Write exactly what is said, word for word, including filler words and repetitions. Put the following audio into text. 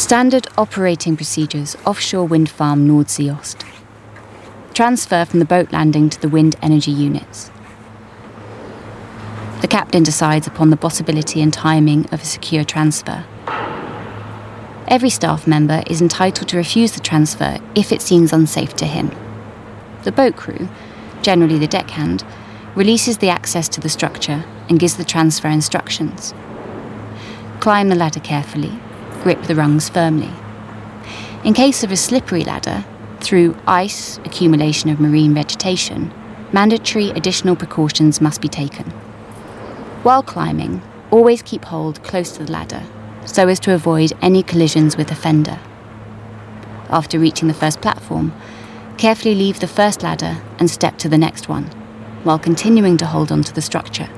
Standard operating procedures offshore wind farm Nordsee-Ost. Transfer from the boat landing to the wind energy units. The captain decides upon the possibility and timing of a secure transfer. Every staff member is entitled to refuse the transfer if it seems unsafe to him. The boat crew, generally the deckhand, releases the access to the structure and gives the transfer instructions. Climb the ladder carefully, grip the rungs firmly. In case of a slippery ladder, through ice, accumulation of marine vegetation, mandatory additional precautions must be taken. While climbing, always keep hold close to the ladder, so as to avoid any collisions with the fender. After reaching the first platform, carefully leave the first ladder and step to the next one, while continuing to hold on to the structure.